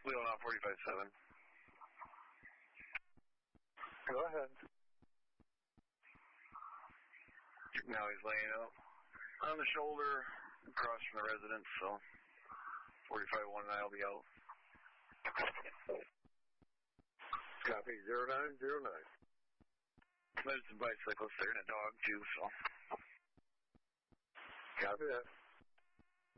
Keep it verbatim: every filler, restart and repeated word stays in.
Wheeling off forty-five seven. Go ahead. Now he's laying out on the shoulder across from the residence, so forty-five one and I will be out. Copy, zero nine zero nine. There's some bicyclists there and a dog, too, so. Copy that.